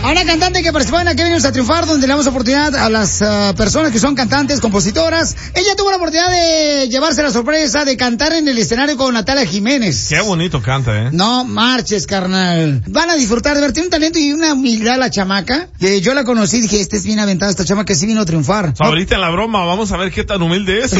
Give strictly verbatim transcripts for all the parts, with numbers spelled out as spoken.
Ahora cantante que participa en Aquí Venimos a Triunfar, donde le damos oportunidad a las uh, personas que son cantantes, compositoras. Ella tuvo la oportunidad de llevarse la sorpresa de cantar en el escenario con Natalia Jiménez. Qué bonito canta, ¿eh? No marches, carnal. Van a disfrutar de ver, tiene un talento y una humildad la chamaca. Que yo la conocí y dije, este es bien aventada, esta chamaca sí vino a triunfar. So, ahorita en la broma, vamos a ver qué tan humilde es.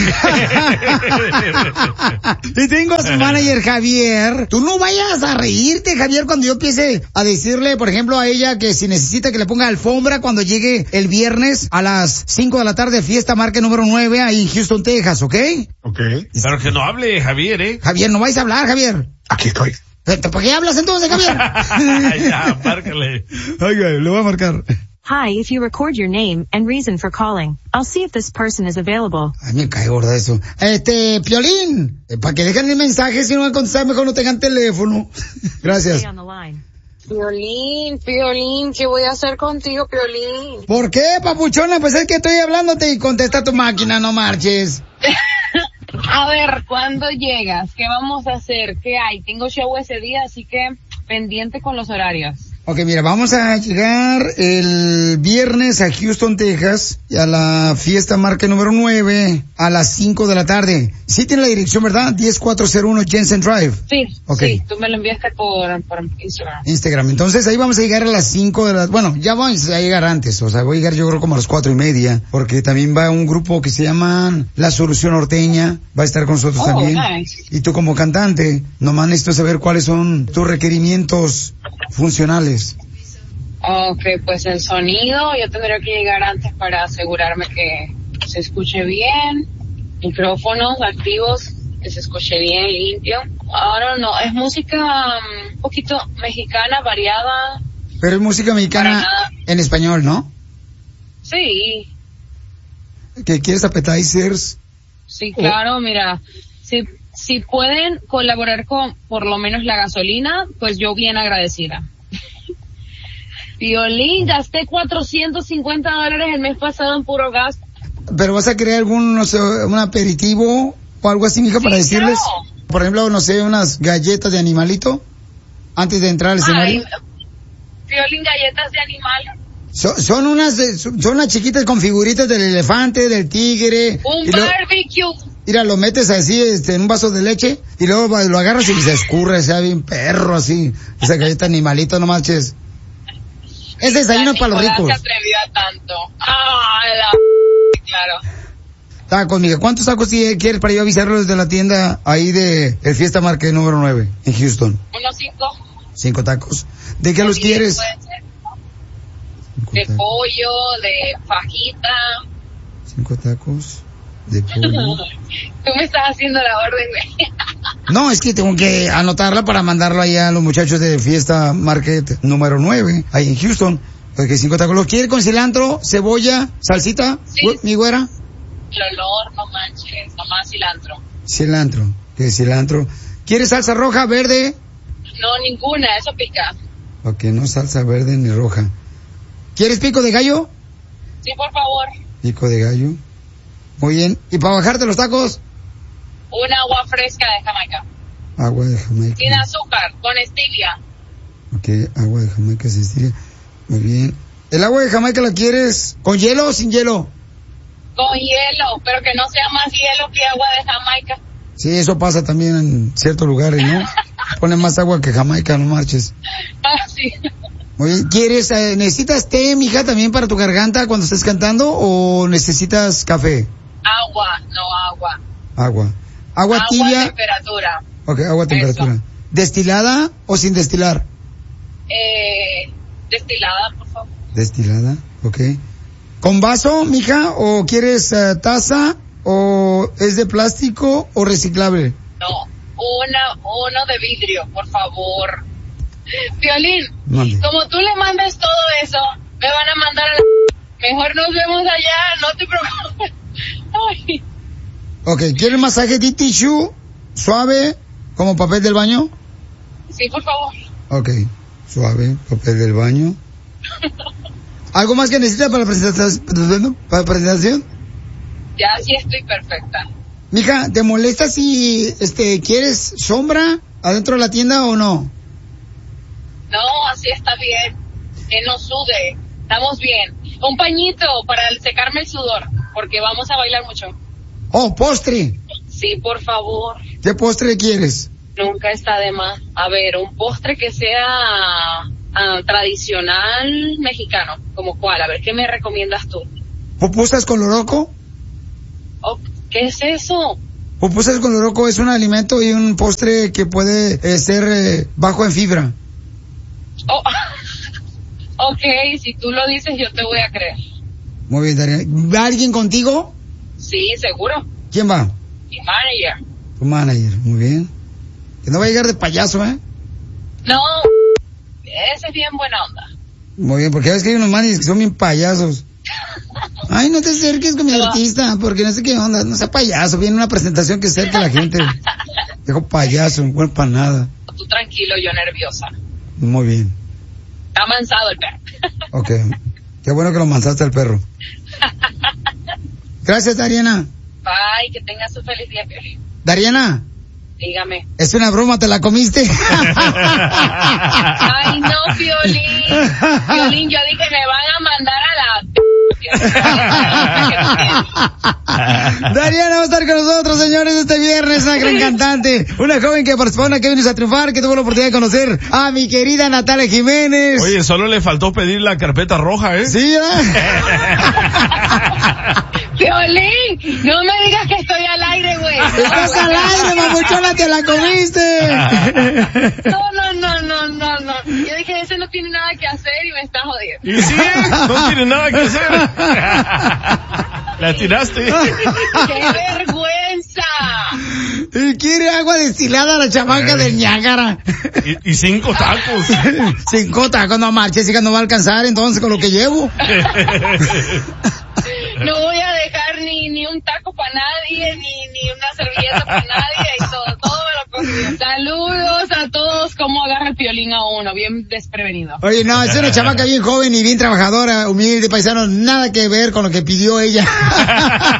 Y tengo a su manager Javier. Tú no vayas a reírte, Javier, cuando yo empiece a decirle, por ejemplo, a ella que si necesita que le ponga alfombra cuando llegue el viernes a las cinco de la tarde, fiesta marca número nueve ahí en Houston, Texas, ¿ok? Ok. Pero que no hable Javier, ¿eh? Javier, no vais a hablar, Javier. Aquí estoy. ¿Por qué hablas entonces, Javier? Ya, márcale. Oiga, le voy a marcar. Hi, if you record your name and reason for calling, I'll see if this person is available. Ay, me cae gorda eso. Este, Piolín, eh, para que dejen el mensaje, si no van a contestar, mejor no tengan teléfono. Gracias. Stay on the line. Piolín, Piolín, ¿qué voy a hacer contigo, Piolín? ¿Por qué, papuchona? Pues es que estoy hablándote y contesta tu máquina, no marches. A ver, ¿cuándo llegas? ¿Qué vamos a hacer? ¿Qué hay? Tengo show ese día, así que pendiente con los horarios. Ok, mira, vamos a llegar el viernes a Houston, Texas, a la fiesta marca número nueve, a las cinco de la tarde. Sí tiene la dirección, ¿verdad? diez cuatro cero uno Jensen Drive. Sí, okay. Sí, tú me lo enviaste por, por Instagram. Instagram. Entonces ahí vamos a llegar a las cinco de la... Bueno, ya vamos a llegar antes, o sea, voy a llegar yo creo como a las cuatro y media, porque también va un grupo que se llama La Solución Norteña, va a estar con nosotros oh, también. Nice. Y tú como cantante, nomás necesito saber cuáles son tus requerimientos funcionales. Ok, pues el sonido, yo tendría que llegar antes para asegurarme que se escuche bien, micrófonos activos, que se escuche bien, limpio. Ahora no, es música um, un poquito mexicana, variada. Pero es música mexicana en español, ¿no? Sí. ¿Qué quieres, appetizers? Sí, claro, mira, si, si pueden colaborar con por lo menos la gasolina, pues yo bien agradecida. Piolín, gasté cuatrocientos cincuenta dólares el mes pasado en puro gas. ¿Pero vas a querer algún, no sé, un aperitivo o algo así, mija, sí, para decirles? No. Por ejemplo, no sé, unas galletas de animalito antes de entrar al escenario. Piolín, galletas de animal. So, son unas, son unas chiquitas con figuritas del elefante, del tigre. Un lo, barbecue. Mira, lo metes así, este, en un vaso de leche y luego lo agarras y se escurre, sea bien perro así. Esa galleta animalito, no manches. Es desayuno para los ricos. Se atrevió a tanto. Ah, la... claro. Tacos, mija. ¿Cuántos tacos quieres para yo avisarlos de la tienda ahí de el Fiesta Market número nueve en Houston? Unos cinco. Cinco tacos. ¿De qué los quieres? De pollo, de fajita. Cinco tacos de pollo. Tú me estás haciendo la orden, güey. No, es que tengo que anotarla para mandarlo ahí a los muchachos de Fiesta Market número nueve, ahí en Houston. Porque cinco tacos. ¿Los quiere con cilantro, cebolla, salsita, sí. mi güera? El olor, no manches, nomás cilantro. Cilantro, ¿qué es cilantro? ¿Quieres salsa roja, verde? No, ninguna, eso pica. Ok, no salsa verde ni roja. ¿Quieres pico de gallo? Sí, por favor. Pico de gallo. Muy bien. ¿Y para bajarte los tacos? Un agua fresca de Jamaica. Agua de Jamaica. Sin azúcar, con stevia. Ok, agua de Jamaica sin stevia. Muy bien. ¿El agua de Jamaica la quieres con hielo o sin hielo? Con hielo, pero que no sea más hielo que agua de Jamaica. Sí, eso pasa también en ciertos lugares, ¿no? Ponen más agua que Jamaica, no marches. Ah, sí. Muy bien. ¿Quieres, eh, necesitas té, mija, también para tu garganta cuando estés cantando o necesitas café? Agua, no agua. Agua. Agua, agua tibia. Agua temperatura. Ok, agua temperatura. Eso. ¿Destilada o sin destilar? Eh, destilada, por favor. Destilada, ok. ¿Con vaso, mija, o quieres uh, taza, o es de plástico o reciclable? No, una, uno de vidrio, por favor. Piolín, Mande. Como tú le mandas todo eso, me van a mandar a la... Mejor nos vemos allá, no te preocupes. Ay. Ok, ¿quieres masaje de tissue suave como papel del baño? Sí, por favor. Ok, suave, papel del baño. ¿Algo más que necesitas para la presentación? ¿Para la presentación? Ya, sí estoy perfecta. Mija, ¿te molesta si este quieres sombra adentro de la tienda o no? No, así está bien. que no sude. Estamos bien. Un pañito para secarme el sudor, porque vamos a bailar mucho. Oh, postre. Sí, por favor. ¿Qué postre quieres? Nunca está de más. A ver, un postre que sea uh, tradicional mexicano. ¿Como cuál? A ver, ¿qué me recomiendas tú? ¿Pupusas con loroco? Oh, ¿qué es eso? Pupusas con loroco es un alimento y un postre que puede eh, ser eh, bajo en fibra. Oh, ok, si tú lo dices yo te voy a creer. Muy bien, Dariana. ¿Va alguien contigo? Sí, seguro. ¿Quién va? Mi manager. Tu manager, muy bien. Que no va a llegar de payaso, ¿eh? No, ese es bien buena onda. Muy bien, porque ves que hay unos managers que son bien payasos. Ay, no te acerques con mi no. artista, porque no sé qué onda, no sea payaso, viene una presentación que cerca a la gente. Dijo payaso, no para nada. Tú tranquilo, yo nerviosa. Muy bien. Está mansado el perro. Ok, qué bueno que lo mansaste al perro. Gracias, Dariana. Bye, que tengas un feliz día, Piolín. Dariana. Dígame. Es una broma, ¿te la comiste? Ay, no, Piolín. Piolín, yo dije, me van a mandar a la... Dariana va a estar con nosotros, señores, este viernes, una gran cantante, una joven que participó en Que Vienes a Triunfar, que tuvo la oportunidad de conocer a mi querida Natalia Jiménez. Oye, solo le faltó pedir la carpeta roja, ¿eh? Sí, ¿eh? Piolín, no me digas que estoy al aire, güey. Estás al aire, mamuchona, te la comiste. No, no, no, no, no, no. Yo dije, ese no tiene nada que hacer y me está jodiendo. Y sí, no tiene nada que hacer. La tiraste. ¡Qué vergüenza! Y quiere agua destilada a la chamaca del Niágara. Y, y cinco tacos. Cinco tacos, no marches, chica, no va a alcanzar entonces con lo que llevo. No voy a dejar ni ni un taco para nadie, ni ni una servilleta para nadie, y todo, todo me lo cogí. Saludos a todos, cómo agarra el Piolín a uno, bien desprevenido. Oye, no, es una chamaca bien joven y bien trabajadora, humilde, paisano, nada que ver con lo que pidió ella.